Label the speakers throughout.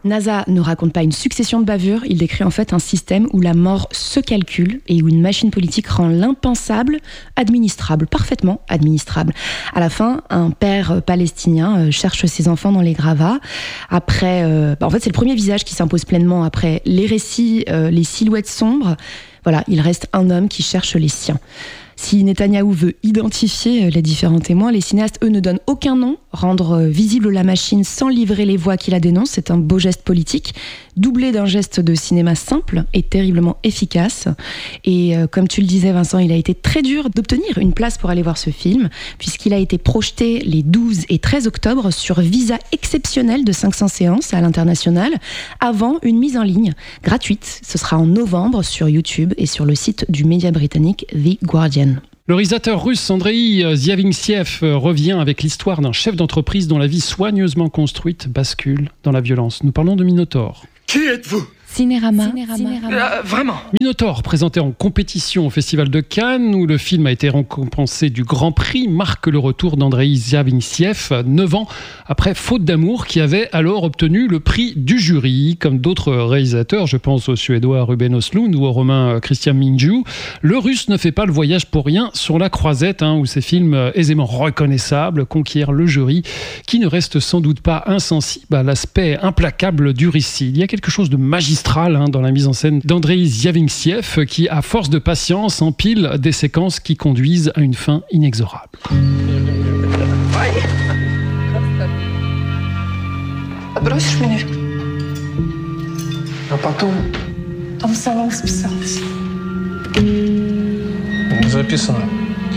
Speaker 1: NASA ne raconte pas une succession de bavures, il décrit en fait un système où la mort se calcule et où une machine politique rend l'impensable administrable, parfaitement administrable. À la fin, un père palestinien cherche ses enfants dans les gravats. Après, en fait, c'est le premier visage qui s'impose pleinement après les récits, les silhouettes sombres. Voilà, il reste un homme qui cherche les siens. Si Netanyahou veut identifier les différents témoins, les cinéastes, eux, ne donnent aucun nom. Rendre visible la machine sans livrer les voix qui la dénoncent, c'est un beau geste politique, doublé d'un geste de cinéma simple et terriblement efficace. Et comme tu le disais, Vincent, il a été très dur d'obtenir une place pour aller voir ce film, puisqu'il a été projeté les 12 et 13 octobre sur visa exceptionnel de 500 séances à l'international, avant une mise en ligne gratuite. Ce sera en novembre sur YouTube et sur le site du média britannique The Guardian.
Speaker 2: Le réalisateur russe Andrei Zvyagintsev revient avec l'histoire d'un chef d'entreprise dont la vie soigneusement construite bascule dans la violence. Nous parlons de Minotaur.
Speaker 3: Qui êtes-vous ?
Speaker 1: Cinérama.
Speaker 3: Vraiment ?
Speaker 2: Minotaur, présenté en compétition au Festival de Cannes, où le film a été récompensé du Grand Prix, marque le retour d'Andrei Zvyagintsev, 9 ans après Faute d'amour, qui avait alors obtenu le prix du jury. Comme d'autres réalisateurs, je pense au Suédois Ruben Östlund ou au Romain Christian Minju, le Russe ne fait pas le voyage pour rien sur la croisette, où ces films aisément reconnaissables conquièrent le jury, qui ne reste sans doute pas insensible à l'aspect implacable du récit. Il y a quelque chose de magistral dans la mise en scène d'Andrei Zvyagintsev qui, à force de patience, empile des séquences qui conduisent à une fin inexorable.
Speaker 4: Отбросишь меня?
Speaker 3: А потом
Speaker 4: Там в салон списалась.
Speaker 3: не записано.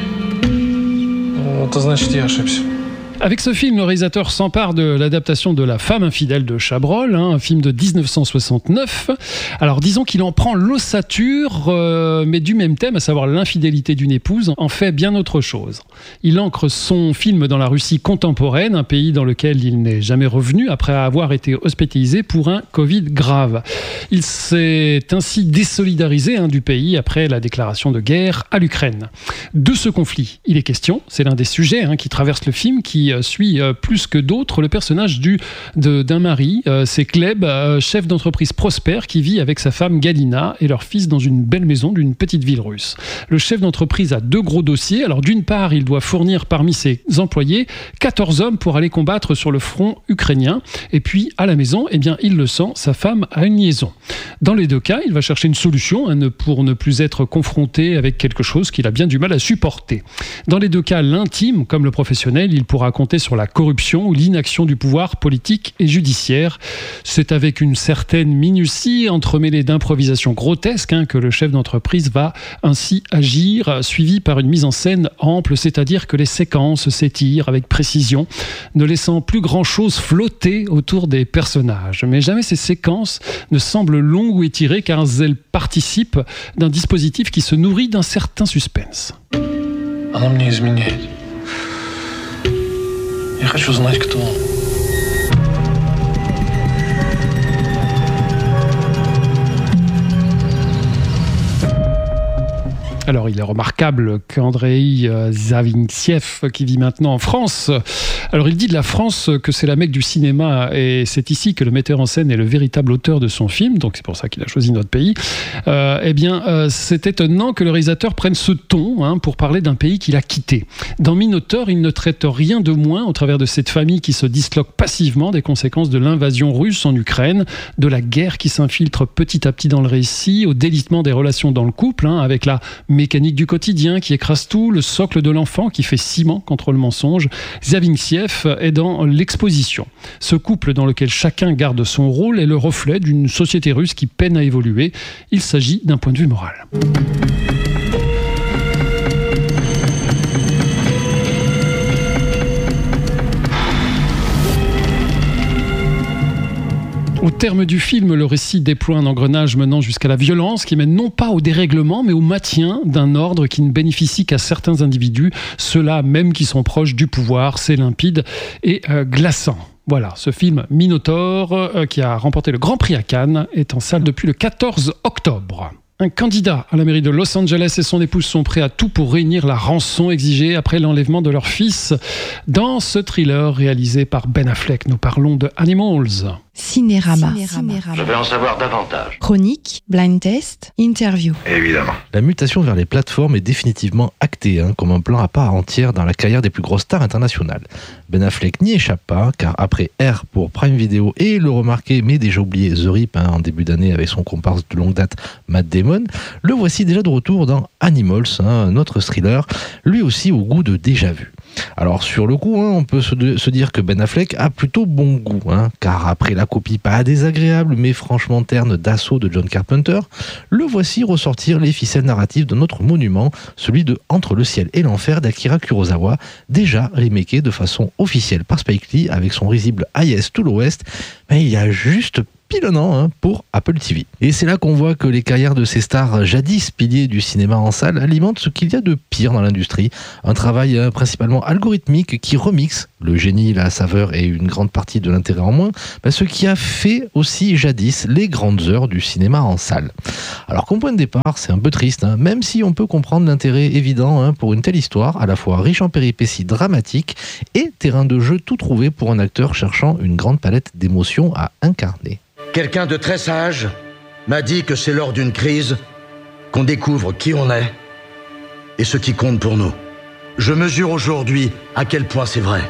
Speaker 3: Это значит, я ошибся.
Speaker 2: Avec ce film, le réalisateur s'empare de l'adaptation de La femme infidèle de Chabrol, un film de 1969. Alors disons qu'il en prend l'ossature, mais du même thème, à savoir l'infidélité d'une épouse, en fait bien autre chose. Il ancre son film dans la Russie contemporaine, un pays dans lequel il n'est jamais revenu après avoir été hospitalisé pour un Covid grave. Il s'est ainsi désolidarisé du pays après la déclaration de guerre à l'Ukraine. De ce conflit, il est question, c'est l'un des sujets qui traverse le film, qui suit plus que d'autres le personnage d'un mari, c'est Gleb, chef d'entreprise prospère qui vit avec sa femme Galina et leur fils dans une belle maison d'une petite ville russe. Le chef d'entreprise a 2 gros dossiers. Alors d'une part, il doit fournir parmi ses employés 14 hommes pour aller combattre sur le front ukrainien. Et puis à la maison, il le sent, sa femme a une liaison. Dans les 2 cas, il va chercher une solution pour ne plus être confronté avec quelque chose qu'il a bien du mal à supporter. Dans les 2 cas, l'intime comme le professionnel, il pourra compter sur la corruption ou l'inaction du pouvoir politique et judiciaire. C'est avec une certaine minutie entremêlée d'improvisations grotesques que le chef d'entreprise va ainsi agir, suivi par une mise en scène ample, c'est-à-dire que les séquences s'étirent avec précision, ne laissant plus grand-chose flotter autour des personnages. Mais jamais ces séquences ne semblent longues ou étirées, car elles participent d'un dispositif qui se nourrit d'un certain suspense.
Speaker 3: Она мне изменяет. Я хочу знать, кто он.
Speaker 2: Alors, il est remarquable qu'Andrei Zvyagintsev, qui vit maintenant en France, alors il dit de la France que c'est la Mecque du cinéma, et c'est ici que le metteur en scène est le véritable auteur de son film, donc c'est pour ça qu'il a choisi notre pays. C'est étonnant que le réalisateur prenne ce ton pour parler d'un pays qu'il a quitté. Dans Minotaur, il ne traite rien de moins, au travers de cette famille qui se disloque passivement, des conséquences de l'invasion russe en Ukraine, de la guerre qui s'infiltre petit à petit dans le récit, au délitement des relations dans le couple, avec la mécanique du quotidien qui écrase tout, le socle de l'enfant qui fait ciment contre le mensonge. Zvyagintsev est dans l'exposition. Ce couple dans lequel chacun garde son rôle est le reflet d'une société russe qui peine à évoluer. Il s'agit d'un point de vue moral. Au terme du film, le récit déploie un engrenage menant jusqu'à la violence qui mène non pas au dérèglement, mais au maintien d'un ordre qui ne bénéficie qu'à certains individus, ceux-là même qui sont proches du pouvoir. C'est limpide et glaçant. Voilà, ce film Minotaur, qui a remporté le Grand Prix à Cannes, est en salle depuis le 14 octobre. Un candidat à la mairie de Los Angeles et son épouse sont prêts à tout pour réunir la rançon exigée après l'enlèvement de leur fils. Dans ce thriller réalisé par Ben Affleck, nous parlons de Animals.
Speaker 5: Cinérama.
Speaker 6: Je vais en savoir davantage.
Speaker 5: Chronique, blind test, interview.
Speaker 6: Évidemment.
Speaker 7: La mutation vers les plateformes est définitivement actée, comme un plan à part entière dans la carrière des plus grosses stars internationales. Ben Affleck n'y échappe pas, car après R pour Prime Video et le remarqué mais déjà oublié The Rip en début d'année avec son comparse de longue date Matt Damon, le voici déjà de retour dans Animals, un autre thriller, lui aussi au goût de déjà vu. Alors sur le coup, on peut se dire que Ben Affleck a plutôt bon goût, car après la copie pas désagréable mais franchement terne d'Assaut de John Carpenter, le voici ressortir les ficelles narratives de notre monument, celui de Entre le ciel et l'enfer d'Akira Kurosawa, déjà remaké de façon officielle par Spike Lee avec son risible Highest to Lowest, mais il y a juste pile un an pour Apple TV. Et c'est là qu'on voit que les carrières de ces stars jadis piliers du cinéma en salle alimentent ce qu'il y a de pire dans l'industrie. Un travail principalement algorithmique qui remixe le génie, la saveur et une grande partie de l'intérêt en moins, ce qui a fait aussi jadis les grandes heures du cinéma en salle. Alors qu'au point de départ, c'est un peu triste, même si on peut comprendre l'intérêt évident pour une telle histoire, à la fois riche en péripéties dramatiques et terrain de jeu tout trouvé pour un acteur cherchant une grande palette d'émotions à incarner.
Speaker 6: Quelqu'un de très sage m'a dit que c'est lors d'une crise qu'on découvre qui on est et ce qui compte pour nous. Je mesure aujourd'hui à quel point c'est vrai.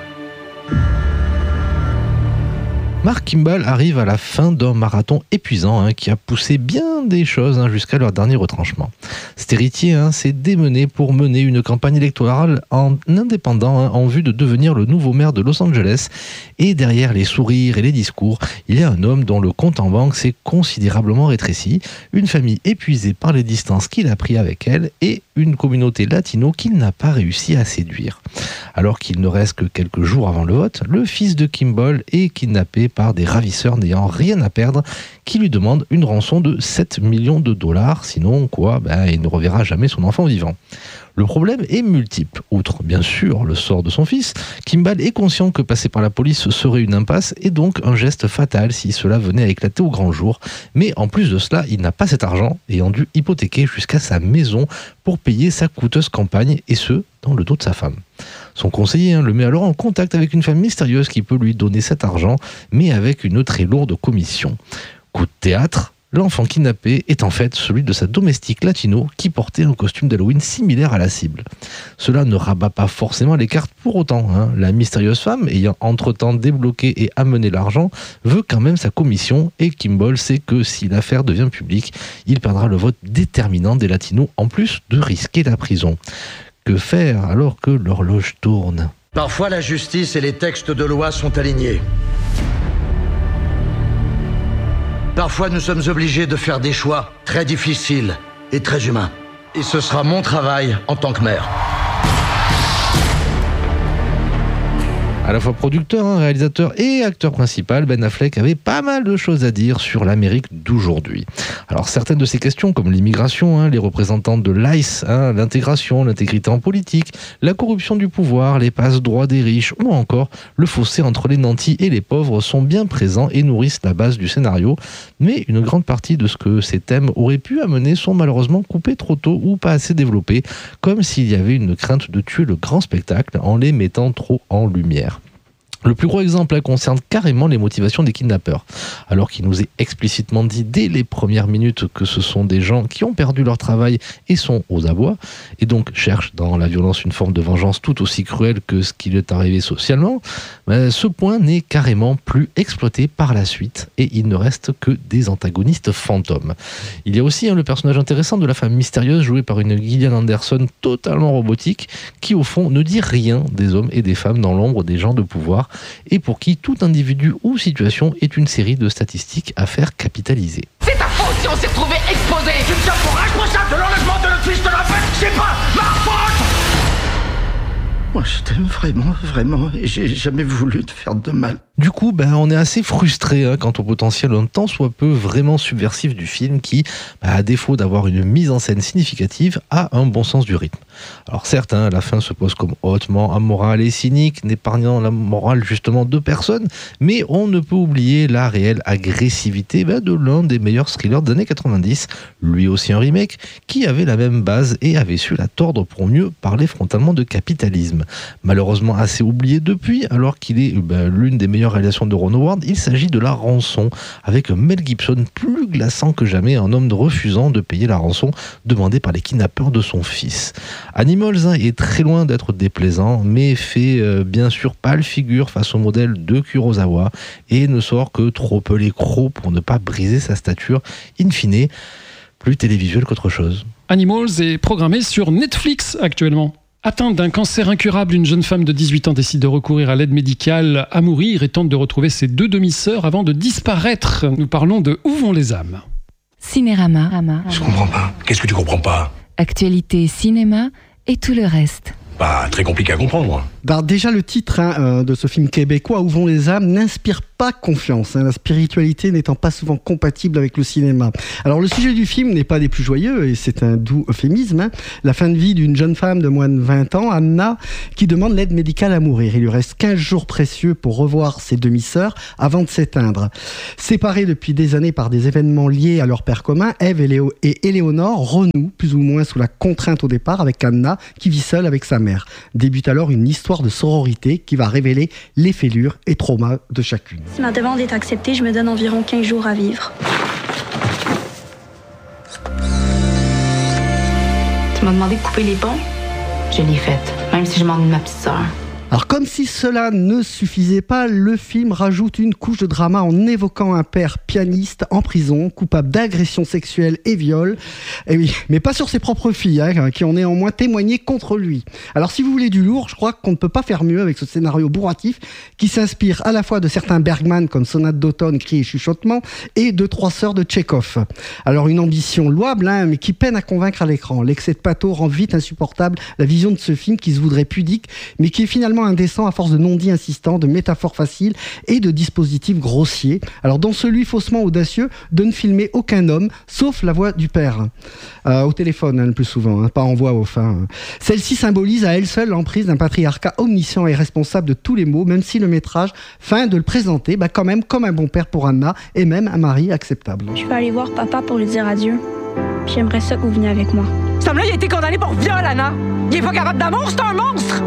Speaker 7: Mark Kimball arrive à la fin d'un marathon épuisant qui a poussé bien des choses jusqu'à leur dernier retranchement. Cet héritier s'est démené pour mener une campagne électorale en indépendant en vue de devenir le nouveau maire de Los Angeles. Et derrière les sourires et les discours, il y a un homme dont le compte en banque s'est considérablement rétréci, une famille épuisée par les distances qu'il a pris avec elle et une communauté latino qu'il n'a pas réussi à séduire. Alors qu'il ne reste que quelques jours avant le vote, le fils de Kimball est kidnappé par des ravisseurs n'ayant rien à perdre qui lui demandent une rançon de 7 millions de dollars, sinon il ne reverra jamais son enfant vivant. Le problème est multiple. Outre, bien sûr, le sort de son fils, Kimball est conscient que passer par la police serait une impasse et donc un geste fatal si cela venait à éclater au grand jour. Mais en plus de cela, il n'a pas cet argent, ayant dû hypothéquer jusqu'à sa maison pour payer sa coûteuse campagne, et ce, dans le dos de sa femme. Son conseiller le met alors en contact avec une femme mystérieuse qui peut lui donner cet argent, mais avec une très lourde commission. Coup de théâtre, l'enfant kidnappé est en fait celui de sa domestique latino qui portait un costume d'Halloween similaire à la cible. Cela ne rabat pas forcément les cartes pour autant. La mystérieuse femme, ayant entre-temps débloqué et amené l'argent, veut quand même sa commission et Kimball sait que si l'affaire devient publique, il perdra le vote déterminant des latinos en plus de risquer la prison. Que faire alors que l'horloge tourne ?
Speaker 6: Parfois la justice et les textes de loi sont alignés. Parfois, nous sommes obligés de faire des choix très difficiles et très humains. Et ce sera mon travail en tant que maire.
Speaker 7: À la fois producteur, réalisateur et acteur principal, Ben Affleck avait pas mal de choses à dire sur l'Amérique d'aujourd'hui. Alors certaines de ces questions, comme l'immigration, les représentants de l'ICE, l'intégration, l'intégrité en politique, la corruption du pouvoir, les passe-droits des riches ou encore le fossé entre les nantis et les pauvres sont bien présents et nourrissent la base du scénario. Mais une grande partie de ce que ces thèmes auraient pu amener sont malheureusement coupés trop tôt ou pas assez développés, comme s'il y avait une crainte de tuer le grand spectacle en les mettant trop en lumière. Le plus gros exemple concerne carrément les motivations des kidnappeurs. Alors qu'il nous est explicitement dit dès les premières minutes que ce sont des gens qui ont perdu leur travail et sont aux abois, et donc cherchent dans la violence une forme de vengeance tout aussi cruelle que ce qui lui est arrivé socialement, ce point n'est carrément plus exploité par la suite et il ne reste que des antagonistes fantômes. Il y a aussi le personnage intéressant de la femme mystérieuse jouée par une Gillian Anderson totalement robotique qui au fond ne dit rien des hommes et des femmes dans l'ombre des gens de pouvoir et pour qui tout individu ou situation est une série de statistiques à faire capitaliser.
Speaker 8: C'est ta faute si on s'est retrouvé exposé. Tu me tiens pour responsable de l'enlèvement de notre fils de la fête. C'est pas ma faute.
Speaker 6: Moi je t'aime vraiment, et j'ai jamais voulu te faire de mal.
Speaker 7: Du coup, on est assez frustré quant au potentiel un tant soit peu vraiment subversif du film qui, à défaut d'avoir une mise en scène significative, a un bon sens du rythme. Alors certes, la fin se pose comme hautement amorale et cynique, n'épargnant la morale justement de personne, mais on ne peut oublier la réelle agressivité de l'un des meilleurs thrillers des années 90, lui aussi un remake, qui avait la même base et avait su la tordre pour mieux parler frontalement de capitalisme. Malheureusement assez oublié depuis, alors qu'il est l'une des meilleures réalisations de Ron Howard, il s'agit de La Rançon, avec Mel Gibson plus glaçant que jamais, un homme refusant de payer la rançon demandée par les kidnappeurs de son fils. Animals est très loin d'être déplaisant, mais fait bien sûr pâle figure face au modèle de Kurosawa et ne sort que trop peu les crocs pour ne pas briser sa stature, in fine, plus télévisuelle qu'autre chose.
Speaker 2: Animals est programmé sur Netflix actuellement. Atteinte d'un cancer incurable, une jeune femme de 18 ans décide de recourir à l'aide médicale à mourir et tente de retrouver ses 2 demi-sœurs avant de disparaître. Nous parlons de Où vont les âmes ?
Speaker 9: Cinérama.
Speaker 10: Je comprends pas. Qu'est-ce que tu comprends pas ?
Speaker 9: Actualité, cinéma et tout le reste.
Speaker 10: Pas très compliqué à comprendre.
Speaker 11: Déjà le titre de ce film québécois, Où vont les âmes, n'inspire pas confiance, la spiritualité n'étant pas souvent compatible avec le cinéma. Alors le sujet du film n'est pas des plus joyeux, et c'est un doux euphémisme, la fin de vie d'une jeune femme de moins de 20 ans, Anna, qui demande l'aide médicale à mourir. Il lui reste 15 jours précieux pour revoir ses demi-sœurs avant de s'éteindre. Séparées depuis des années par des événements liés à leur père commun, Ève et Éléonore renouent plus ou moins sous la contrainte au départ avec Anna, qui vit seule avec sa mère. Débute alors une histoire de sororité qui va révéler les fêlures et traumas de chacune.
Speaker 12: Si ma demande est acceptée, je me donne environ 15 jours à vivre.
Speaker 13: Tu m'as demandé de couper les ponts? Je l'ai faite, même si je m'ennuie de ma petite sœur.
Speaker 11: Alors comme si cela ne suffisait pas, le film rajoute une couche de drama en évoquant un père pianiste en prison, coupable d'agression sexuelle et viol, et oui, mais pas sur ses propres filles, qui ont néanmoins témoigné contre lui. Alors si vous voulez du lourd, je crois qu'on ne peut pas faire mieux avec ce scénario bourratif qui s'inspire à la fois de certains Bergman comme Sonate d'automne, Cris et chuchotements, et de Trois sœurs de Tchekhov. Alors une ambition louable, mais qui peine à convaincre à l'écran. L'excès de pâteau rend vite insupportable la vision de ce film qui se voudrait pudique, mais qui est finalement indécent à force de non-dits insistants, de métaphores faciles et de dispositifs grossiers. Alors dans celui faussement audacieux de ne filmer aucun homme, sauf la voix du père, au téléphone le plus souvent, pas en voix off. Celle-ci symbolise à elle seule l'emprise d'un patriarcat omniscient et responsable de tous les maux, même si le métrage feint de le présenter quand même comme un bon père pour Anna et même un mari acceptable.
Speaker 12: Je peux aller voir papa pour lui dire adieu. Puis j'aimerais ça que vous veniez avec moi.
Speaker 8: Ce homme-là, il a été condamné pour viol, Anna. Il est pas capable d'amour, c'est un monstre.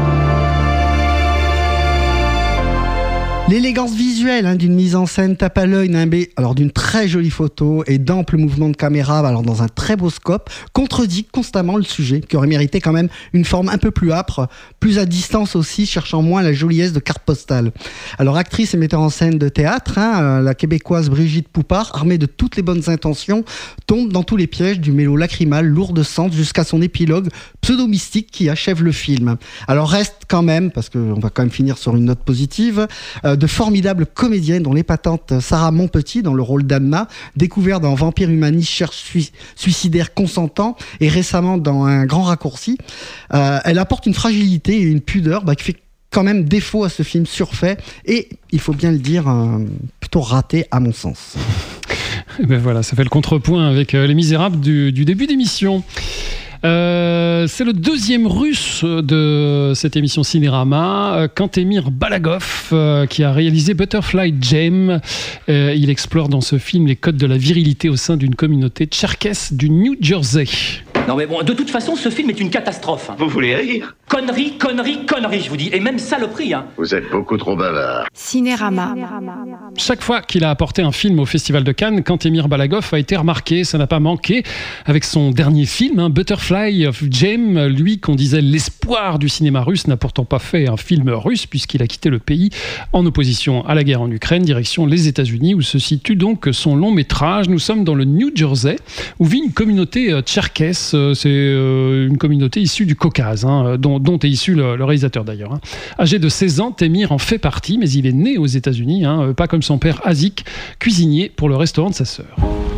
Speaker 11: L'élégance visuelle d'une mise en scène tape à l'œil, alors d'une très jolie photo et d'amples mouvements de caméra, alors dans un très beau scope, contredit constamment le sujet, qui aurait mérité quand même une forme un peu plus âpre, plus à distance aussi, cherchant moins la joliesse de carte postale. Alors actrice et metteur en scène de théâtre, la québécoise Brigitte Poupard, armée de toutes les bonnes intentions, tombe dans tous les pièges du mélo lacrymal, lourd de sens, jusqu'à son épilogue pseudo-mystique qui achève le film. Alors reste quand même, parce qu'on va quand même finir sur une note positive, de formidables comédiennes dont l'épatante Sarah Monpetit dans le rôle d'Anna, découverte dans Vampire humaniste cherche suicidaire consentant et récemment dans Un grand raccourci. Elle apporte une fragilité et une pudeur qui fait quand même défaut à ce film surfait et, il faut bien le dire, plutôt raté à mon sens.
Speaker 2: Et ben voilà, ça fait le contrepoint avec Les Misérables du début d'émission. C'est le deuxième russe de cette émission Cinérama, Kantemir Balagov, qui a réalisé Butterfly Jam. Il explore dans ce film les codes de la virilité au sein d'une communauté tcherkesse du New Jersey.
Speaker 14: Non mais bon, de toute façon, ce film est une catastrophe.
Speaker 10: Vous voulez rire?
Speaker 14: Connerie, je vous dis, et même saloperie.
Speaker 10: Vous êtes beaucoup trop bavard.
Speaker 5: Cinérama.
Speaker 2: Chaque fois qu'il a apporté un film au Festival de Cannes, Kantemir Balagov a été remarqué, ça n'a pas manqué, avec son dernier film, Butterfly Jam. Lui, qu'on disait l'espoir du cinéma russe, n'a pourtant pas fait un film russe, puisqu'il a quitté le pays en opposition à la guerre en Ukraine, direction les États-Unis, où se situe donc son long métrage. Nous sommes dans le New Jersey, où vit une communauté tcherkesse. C'est une communauté issue du Caucase, dont est issu le réalisateur d'ailleurs. Âgé de 16 ans, Temir en fait partie, mais il est né aux États-Unis, pas comme son père Azik, cuisinier pour le restaurant de sa sœur.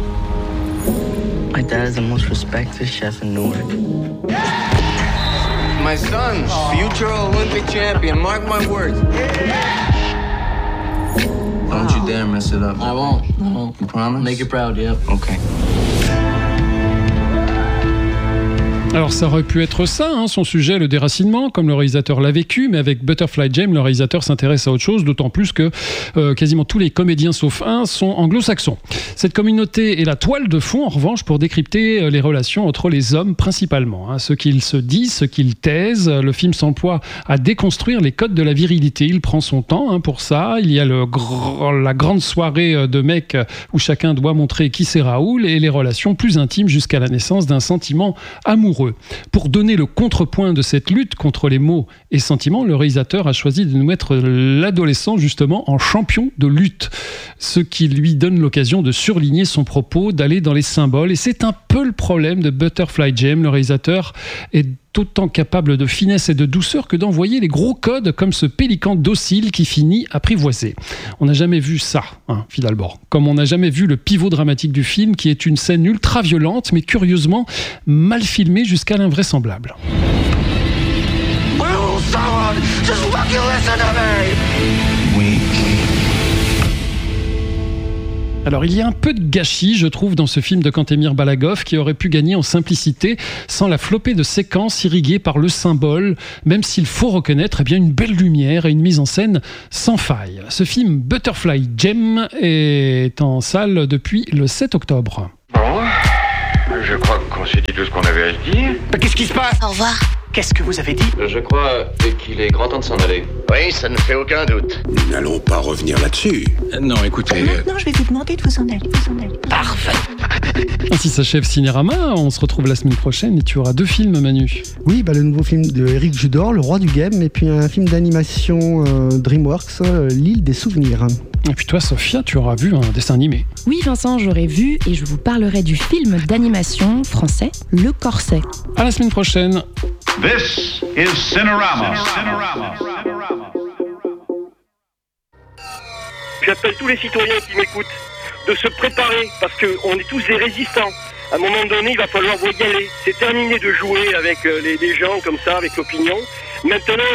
Speaker 15: My dad is the most respected chef in Newark.
Speaker 16: My son, future Olympic champion, mark my words.
Speaker 15: Don't you dare mess it up.
Speaker 16: I won't.
Speaker 15: You promise?
Speaker 16: Make it proud, yep.
Speaker 15: Okay.
Speaker 2: Alors ça aurait pu être ça, son sujet, le déracinement, comme le réalisateur l'a vécu, mais avec Butterfly Jam, le réalisateur s'intéresse à autre chose, d'autant plus que quasiment tous les comédiens sauf un sont anglo-saxons. Cette communauté est la toile de fond, en revanche, pour décrypter les relations entre les hommes principalement. Ce qu'ils se disent, ce qu'ils taisent. Le film s'emploie à déconstruire les codes de la virilité. Il prend son temps pour ça. Il y a la grande soirée de mecs où chacun doit montrer qui c'est Raoul et les relations plus intimes jusqu'à la naissance d'un sentiment amoureux. Pour donner le contrepoint de cette lutte contre les mots et sentiments, le réalisateur a choisi de nous mettre l'adolescent justement en champion de lutte, ce qui lui donne l'occasion de surligner son propos, d'aller dans les symboles, et c'est un peu le problème de Butterfly Jam. Le réalisateur est autant capable de finesse et de douceur que d'envoyer les gros codes comme ce pélican docile qui finit apprivoisé. On n'a jamais vu ça, Fidalbord. Comme on n'a jamais vu le pivot dramatique du film, qui est une scène ultra violente, mais curieusement mal filmée jusqu'à l'invraisemblable. Alors il y a un peu de gâchis, je trouve, dans ce film de Cantemir Balagov, qui aurait pu gagner en simplicité sans la flopée de séquences irriguées par le symbole, même s'il faut reconnaître une belle lumière et une mise en scène sans faille. Ce film Butterfly Jam est en salle depuis le 7 octobre.
Speaker 10: Bon, je crois qu'on s'est dit tout ce qu'on avait à se dire.
Speaker 8: Qu'est-ce qui se passe?
Speaker 12: Au revoir.
Speaker 14: Qu'est-ce que vous avez dit?
Speaker 15: Je crois qu'il est grand temps de s'en aller.
Speaker 10: Oui, ça ne fait aucun doute.
Speaker 17: Nous n'allons pas revenir là-dessus.
Speaker 18: Non, écoutez...
Speaker 12: Maintenant, je vais vous demander de vous en aller.
Speaker 14: Parfait.
Speaker 2: Ainsi s'achève Cinérama. On se retrouve la semaine prochaine et tu auras 2 films, Manu.
Speaker 11: Oui, le nouveau film de Éric Judor, Le Roi du Game, et puis un film d'animation DreamWorks, L'île des souvenirs.
Speaker 2: Et puis toi, Sophia, tu auras vu un dessin animé.
Speaker 1: Oui, Vincent, j'aurais vu et je vous parlerai du film d'animation français, Le Corset.
Speaker 2: À la semaine prochaine.
Speaker 19: This is Cinerama.
Speaker 20: J'appelle tous les citoyens qui m'écoutent de se préparer parce qu'on est tous des résistants. À un moment donné, il va falloir y aller. C'est terminé de jouer avec les gens comme ça, avec l'opinion. Maintenant,